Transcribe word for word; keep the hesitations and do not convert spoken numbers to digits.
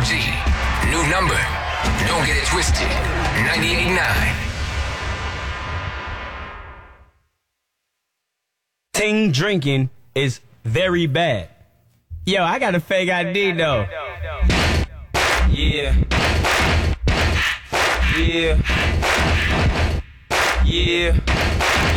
G. New number. Don't get it twisted. ninety-eight point nine. Ting drinking is very bad. Yo, I got a fake I D though. Yeah. Yeah. Yeah.